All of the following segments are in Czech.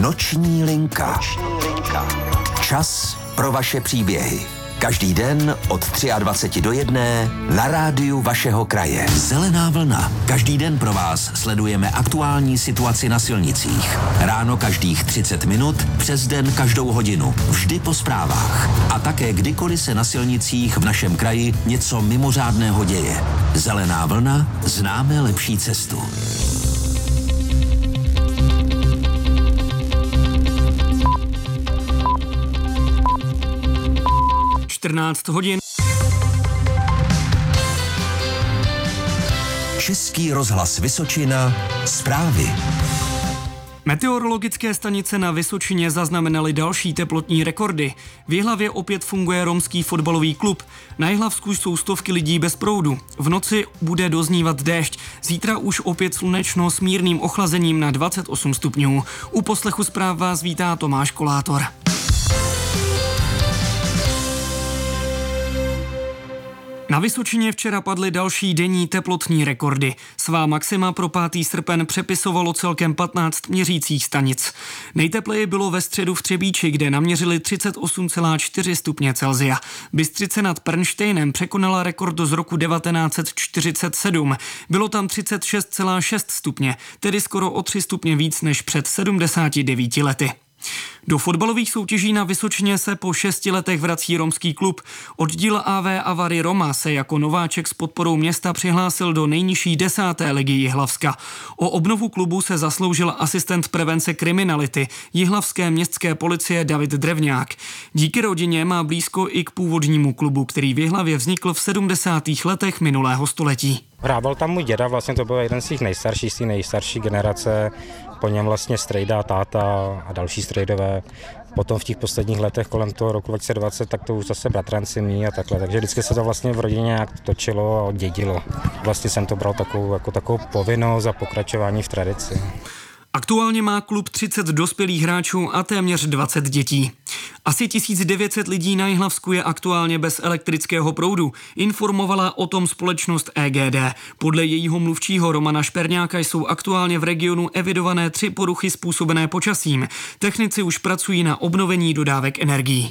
Noční linka. Čas pro vaše příběhy. Každý den od 23 do 1 na rádiu vašeho kraje. Zelená vlna. Každý den pro vás sledujeme aktuální situaci na silnicích. Ráno každých 30 minut, přes den každou hodinu. Vždy po zprávách. A také kdykoliv se na silnicích v našem kraji něco mimořádného děje. Zelená vlna, známe lepší cestu. 14 hodin. Český rozhlas Vysočina, zprávy. Meteorologické stanice na Vysočině zaznamenaly další teplotní rekordy. V Jihlavě opět funguje romský fotbalový klub. Na Jihlavsku jsou stovky lidí bez proudu. V noci bude doznívat déšť. Zítra už opět slunečno s mírným ochlazením na 28 stupňů. U poslechu zpráv vás vítá Tomáš Kolátor. Na Vysočině včera padly další denní teplotní rekordy. Svá maxima pro 5. srpen přepisovalo celkem 15 měřících stanic. Nejtepleji bylo ve středu v Třebíči, kde naměřili 38,4 stupně Celsia. Bystřice nad Pernštejnem překonala rekord z roku 1947. Bylo tam 36,6 stupně, tedy skoro o 3 stupně víc než před 79 lety. Do fotbalových soutěží na Vysočině se po 6 letech vrací romský klub. Oddíl AV Avary Roma se jako nováček s podporou města přihlásil do nejnižší 10. ligy Jihlavska. O obnovu klubu se zasloužil asistent prevence kriminality jihlavské městské policie David Drevňák. Díky rodině má blízko i k původnímu klubu, který v Jihlavě vznikl v 70. letech minulého století. Hrával tam můj děda, vlastně to byl jeden z těch nejstarších, z té nejstarší generace, po něm vlastně strejda, táta a další strejdové. Potom v těch posledních letech kolem toho roku 2020, tak to už zase bratranci mí a takhle, takže vždycky se to vlastně v rodině nějak točilo a dědilo. Vlastně jsem to bral jako takovou povinnost a pokračování v tradici. Aktuálně má klub 30 dospělých hráčů a téměř 20 dětí. Asi 1900 lidí na Jihlavsku je aktuálně bez elektrického proudu, informovala o tom společnost EGD. Podle jejího mluvčího Romana Šperňáka jsou aktuálně v regionu evidované 3 poruchy způsobené počasím. Technici už pracují na obnovení dodávek energií.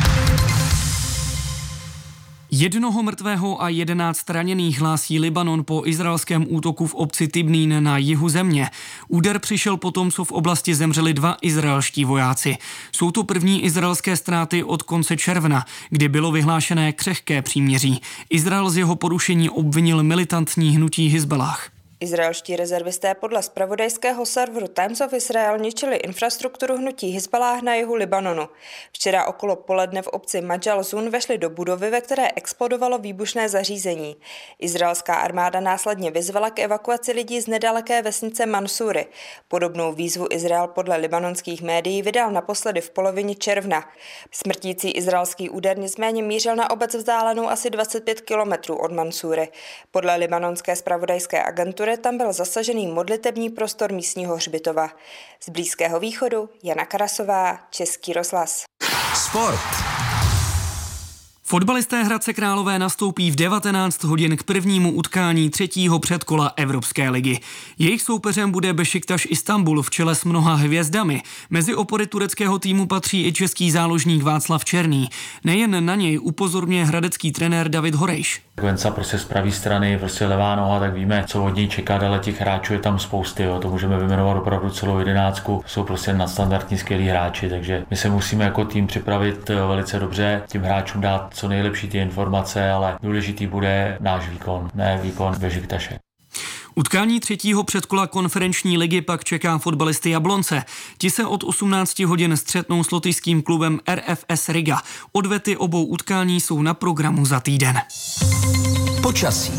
1 mrtvého a 11 raněných hlásí Libanon po izraelském útoku v obci Tibnín na jihu země. Úder přišel potom, co v oblasti zemřeli 2 izraelští vojáci. Jsou to první izraelské ztráty od konce června, kdy bylo vyhlášené křehké příměří. Izrael z jeho porušení obvinil militantní hnutí Hizballah. Izraelští rezervisté podle zpravodajského serveru Times of Israel ničili infrastrukturu hnutí Hizballah na jihu Libanonu. Včera okolo poledne v obci Majal Zun vešli do budovy, ve které explodovalo výbušné zařízení. Izraelská armáda následně vyzvala k evakuaci lidí z nedaleké vesnice Mansury. Podobnou výzvu Izrael podle libanonských médií vydal naposledy v polovině června. Smrtící izraelský úder nicméně mířil na obec vzdálenou asi 25 kilometrů od Mansury. Podle libanonské zpravodajské agentury tam byl zasažený modlitební prostor místního hřbitova. Z Blízkého východu Jana Karasová, Český rozhlas. Sport. Fotbalisté Hradce Králové nastoupí v 19 hodin k prvnímu utkání 3. předkola Evropské ligy. Jejich soupeřem bude Bešiktaš Istanbul v čele s mnoha hvězdami. Mezi opory tureckého týmu patří i český záložník Václav Černý. Nejen na něj upozorňuje hradecký trenér David Horejš. Venca prostě z pravé strany, prostě levá noha, tak víme, co od něj čekat, ale těch hráčů je tam spousty, jo. To můžeme vyjmenovat opravdu celou 11. Jsou prostě nadstandardní skvělí hráči, takže my se musíme jako tým připravit velice dobře, tím hráčům dát co nejlepší ty informace, ale důležitý bude náš výkon, ne výkon Bešiktaše. Utkání 3. předkola konferenční ligy pak čeká fotbalisty Jablonce. Ti se od 18 hodin střetnou s lotyšským klubem RFS Riga. Odvety obou utkání jsou na programu za týden. Počasí.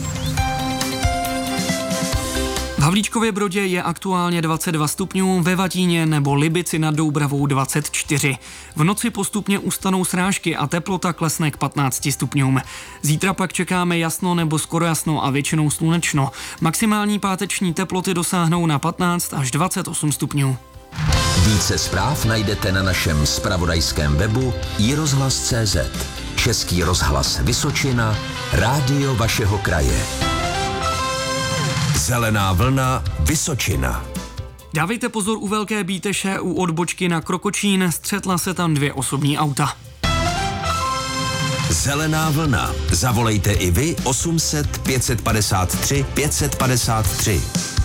V Havlíčkově Brodě je aktuálně 22 stupňů, ve Vatíně nebo Libici nad Doubravou 24. V noci postupně ustanou srážky a teplota klesne k 15 stupňům. Zítra pak čekáme jasno nebo skoro jasno a většinou slunečno. Maximální páteční teploty dosáhnou na 15 až 28 stupňů. Více zpráv najdete na našem zpravodajském webu iRozhlas.cz. Český rozhlas Vysočina, rádio vašeho kraje. Zelená vlna Vysočina. Dávejte pozor u Velké Bíteše, u odbočky na Krokočín, střetla se tam 2 osobní auta. Zelená vlna. Zavolejte i vy 800 553 553.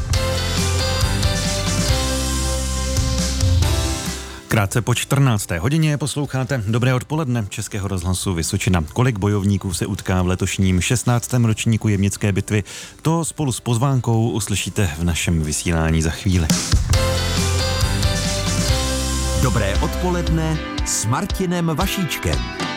Krátce po 14. hodině posloucháte Dobré odpoledne Českého rozhlasu Vysočina. Kolik bojovníků se utká v letošním 16. ročníku Jemnické bitvy, to spolu s pozvánkou uslyšíte v našem vysílání za chvíli. Dobré odpoledne s Martinem Vašíčkem.